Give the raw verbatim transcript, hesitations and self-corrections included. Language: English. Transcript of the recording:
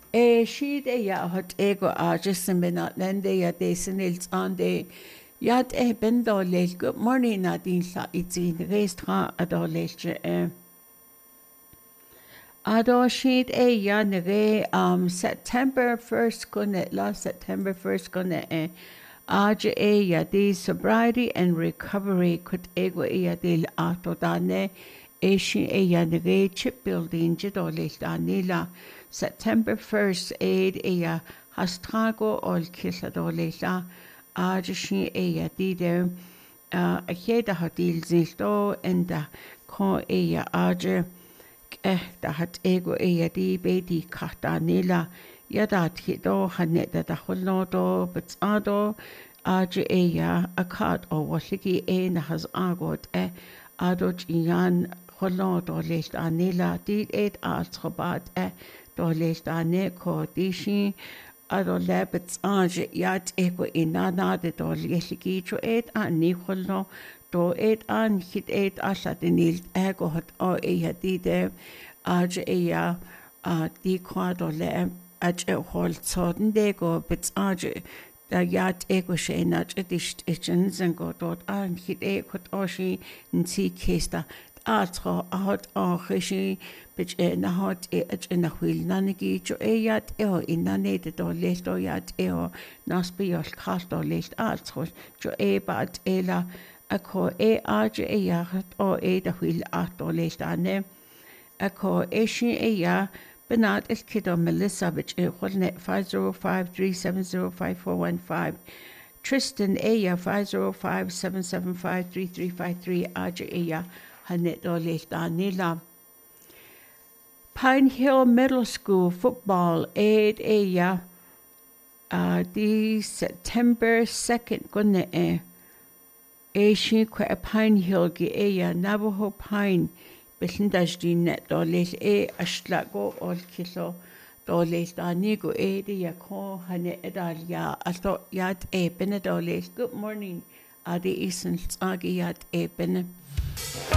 E sheet e ya hot ego a just in benat lende ya de senils on de yat e bendo lel good morning na din sa itin restra ador lelche e ador sheet e ya nere um September first kone la September first kone e Aja e ya de sobriety and recovery kut ego e ya de ato dane e shi e ya nere chip building jidor lel danila September first aid ea hastrago ol killador leila aja shi ea dide a heda hadil zildo enda ko ea aja eh da hat ego ea di bedi kahta nila yada tido haneta da holodo betsado aja ea akad o washiki e na has agot e adoj ian holodo leila nila did et altrobat e Dolestane ko dishi ado lebets age yat ego inana de dolesiki cho et an nikolo do et an hit et asadenil ego hot o e hadide age eya a di quado le age hol zoden de go bets age da yat ego shenach edist etchens and go dort an hit e hot oshi nsi kesta atro hot o khishi bich e na hot e ach e na hwil nanigi jo e yat e o inane de do lest o yat e o naspi o khast o lest atro jo e bat e la ako e age e yat o e da hwil at o lest ane ako e shi e ya benat el kido Melissa bich e khulne five zero five three seven zero five four one five Tristan e ya five zero five seven seven five three three five three age e ya hanet o lest anila Pine Hill Middle School football aid aya uh the September second gonna e e shi kwa Pine Hill ge aya Navajo Pine bisindaj din net do les e ashlago ol kilo do les anigo e de ya ko hane edalia ato yat e benedoles good morning adi isen tsagi yat e bene